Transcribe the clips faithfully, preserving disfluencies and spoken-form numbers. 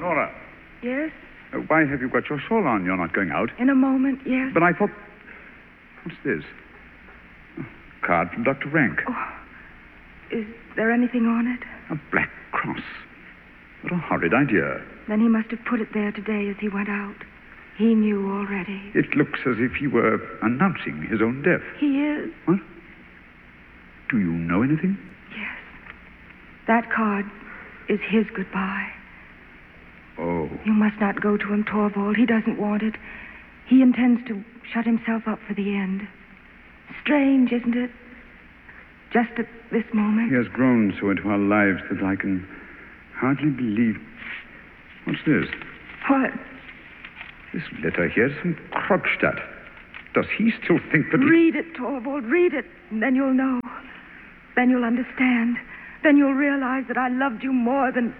Nora. Yes? Uh, why have you got your shawl on? You're not going out. In a moment, yes. But I thought... What's this? A card from Doctor Rank. Oh, is there anything on it? A black cross. What a horrid idea. Then he must have put it there today as he went out. He knew already. It looks as if he were announcing his own death. He is. What? Do you know anything? Yes. That card is his goodbye. Oh. You must not go to him, Torvald. He doesn't want it. He intends to shut himself up for the end. Strange, isn't it? Just at this moment. He has grown so into our lives that I can hardly believe... What's this? What? This letter here is from Krogstad. Does he still think that... Read it, Torvald. Read it. And then you'll know. Then you'll understand. Then you'll realize that I loved you more than...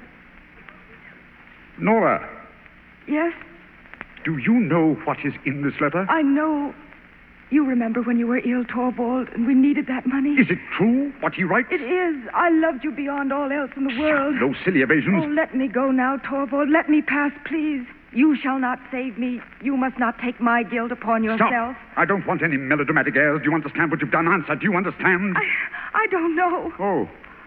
Nora. Yes? Do you know what is in this letter? I know. You remember when you were ill, Torvald, and we needed that money? Is it true, what he writes? It is. I loved you beyond all else in the world. No silly evasions. Oh, let me go now, Torvald. Let me pass, please. You shall not save me. You must not take my guilt upon yourself. Stop. I don't want any melodramatic airs. Do you understand what you've done? Answer. Do you understand? I, I don't know. Oh.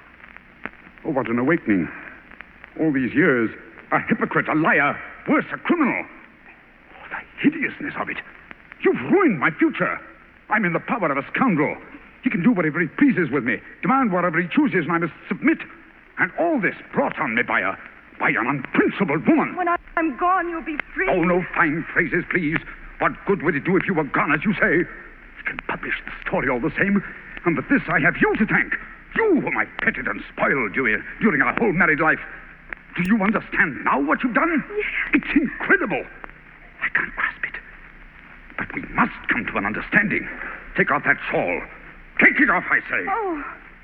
Oh, what an awakening. All these years, a hypocrite, a liar, worse, a criminal. Oh, the hideousness of it. You've ruined my future. I'm in the power of a scoundrel. He can do whatever he pleases with me, demand whatever he chooses, and I must submit. And all this brought on me by a, by an unprincipled woman. When I, I'm gone, you'll be free. Oh, no fine phrases, please. What good would it do if you were gone, as you say? You can publish the story all the same. And with this, I have you to thank. You whom I petted and spoiled during, during our whole married life. Do you understand now what you've done? Yes. It's incredible. I can't grasp it. But we must come to an understanding. Take off that shawl. Take it off, I say. Oh.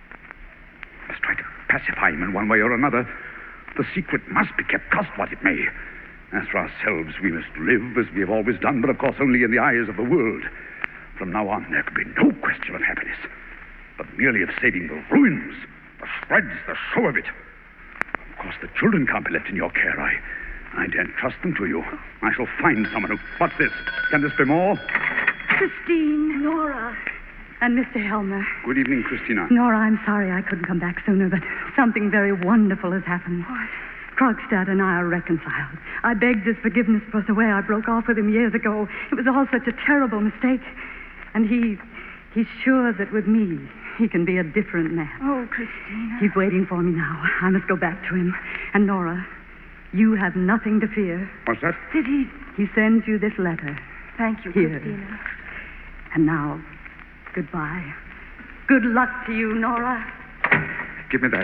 Let's try to pacify him in one way or another. The secret must be kept, cost what it may. As for ourselves, we must live as we have always done, but of course only in the eyes of the world. From now on, there can be no question of happiness, but merely of saving the ruins, the spreads, the show of it. Of course, the children can't be left in your care. I, I daren't trust them to you. I shall find someone who... What's this? Can this be more? Christine. Nora. And Mister Helmer. Good evening, Christina. Nora, I'm sorry I couldn't come back sooner, but something very wonderful has happened. What? Krogstad and I are reconciled. I begged his forgiveness for the way I broke off with him years ago. It was all such a terrible mistake. And he... he's sure that with me, he can be a different man. Oh, Christina. He's waiting for me now. I must go back to him. And Nora, you have nothing to fear. What's that? Did he... He sends you this letter. Thank you, Here. Christina. And now, goodbye. Good luck to you, Nora. Give me that.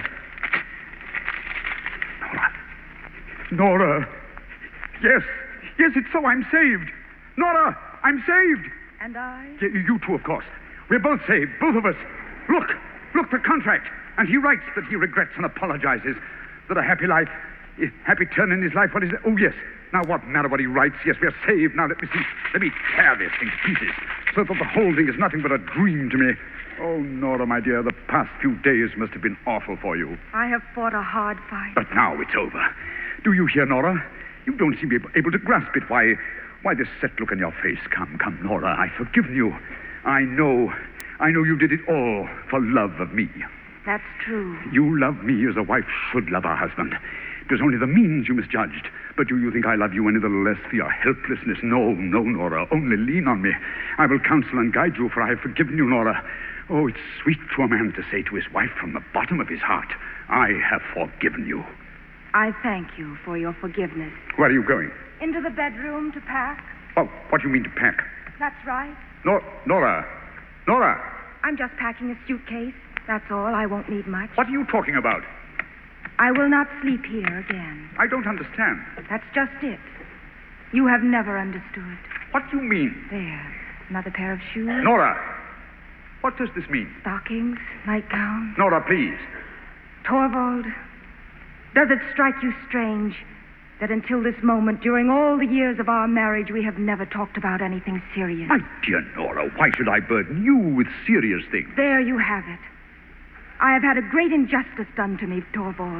Nora. Nora. Yes. Yes, it's so. I'm saved. Nora, I'm saved. And I? Y- you two, of course. We're both saved, both of us. Look. Look, the contract. And he writes that he regrets and apologizes. That a happy life, a happy turn in his life, what is it? Oh, yes. Now, what matter what he writes? Yes, we're saved. Now, let me see. Let me tear this thing to pieces, so that the whole thing is nothing but a dream to me. Oh, Nora, my dear, the past few days must have been awful for you. I have fought a hard fight. But now it's over. Do you hear, Nora? You don't seem able to grasp it. Why, why this set look on your face? Come, come, Nora, I've forgiven you. I know, I know you did it all for love of me. That's true. You love me as a wife should love her husband. It was only the means you misjudged. But do you think I love you any the less for your helplessness? No, no, Nora. Only lean on me. I will counsel and guide you, for I have forgiven you, Nora. Oh, it's sweet to a man to say to his wife from the bottom of his heart, I have forgiven you. I thank you for your forgiveness. Where are you going? Into the bedroom to pack. Oh, what do you mean to pack? That's right. No, Nora. Nora. I'm just packing a suitcase. That's all. I won't need much. What are you talking about? I will not sleep here again. I don't understand. That's just it. You have never understood. What do you mean? There. Another pair of shoes. Nora. What does this mean? Stockings. Nightgown. Nora, please. Torvald, does it strike you strange that until this moment, during all the years of our marriage, we have never talked about anything serious? My dear Nora, why should I burden you with serious things? There you have it. I have had a great injustice done to me, Torvald.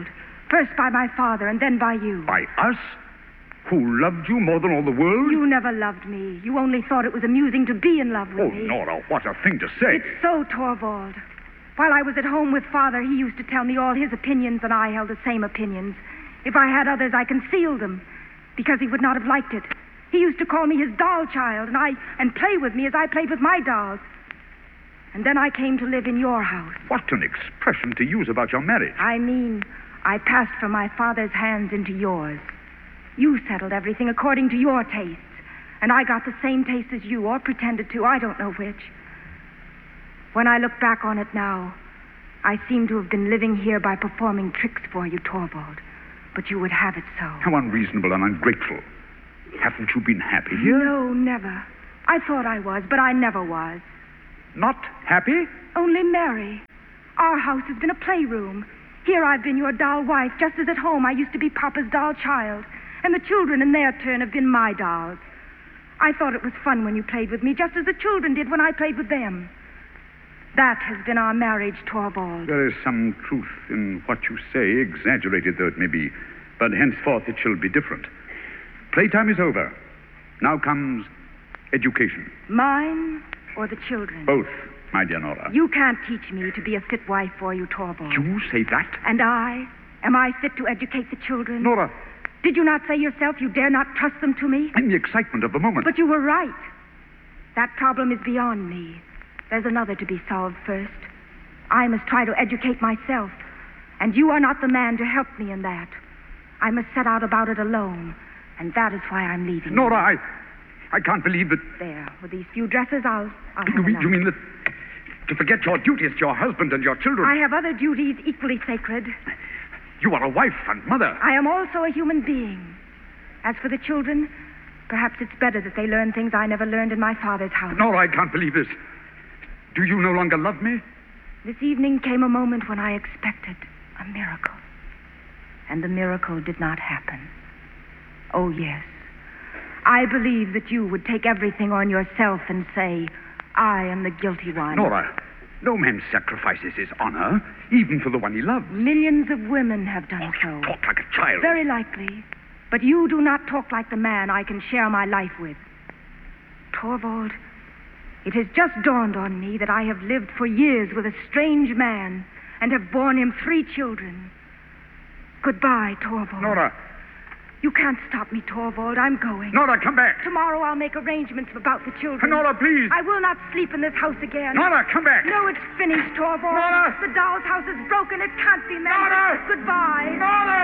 First by my father and then by you. By us? Who loved you more than all the world? You never loved me. You only thought it was amusing to be in love with Oh, me. Nora, what a thing to say. It's so, Torvald. While I was at home with Father, he used to tell me all his opinions, and I held the same opinions. If I had others, I concealed them, because he would not have liked it. He used to call me his doll child, and I and play with me as I played with my dolls. And then I came to live in your house. What an expression to use about your marriage. I mean, I passed from my father's hands into yours. You settled everything according to your tastes, and I got the same taste as you, or pretended to, I don't know which. When I look back on it now, I seem to have been living here by performing tricks for you, Torvald. But you would have it so. How unreasonable and ungrateful. Haven't you been happy here? No, never. I thought I was, but I never was. Not happy? Only merry. Our house has been a playroom. Here I've been your doll wife, just as at home I used to be Papa's doll child. And the children, in their turn, have been my dolls. I thought it was fun when you played with me, just as the children did when I played with them. That has been our marriage, Torvald. There is some truth in what you say, exaggerated though it may be. But henceforth it shall be different. Playtime is over. Now comes education. Mine or the children? Both, my dear Nora. You can't teach me to be a fit wife for you, Torvald. You say that? And I? Am I fit to educate the children? Nora. Did you not say yourself you dare not trust them to me? In the excitement of the moment. But you were right. That problem is beyond me. There's another to be solved first. I must try to educate myself. And you are not the man to help me in that. I must set out about it alone. And that is why I'm leaving. Nora, I... I can't believe that... There, with these few dresses, I'll... I'll You have mean, enough. you mean that... to forget your duties to your husband and your children? I have other duties equally sacred. You are a wife and mother. I am also a human being. As for the children, perhaps it's better that they learn things I never learned in my father's house. Nora, I can't believe this. Do you no longer love me? This evening came a moment when I expected a miracle. And the miracle did not happen. Oh, yes. I believe that you would take everything on yourself and say, I am the guilty one. Nora, no man sacrifices his honor, even for the one he loves. Millions of women have done Oh, so. you talk like a child. Very likely. But you do not talk like the man I can share my life with. Torvald, it has just dawned on me that I have lived for years with a strange man and have borne him three children. Goodbye, Torvald. Nora. You can't stop me, Torvald. I'm going. Nora, come back. Tomorrow I'll make arrangements about the children. Nora, please. I will not sleep in this house again. Nora, come back. No, it's finished, Torvald. Nora. The doll's house is broken. It can't be mended. Nora. Goodbye. Nora!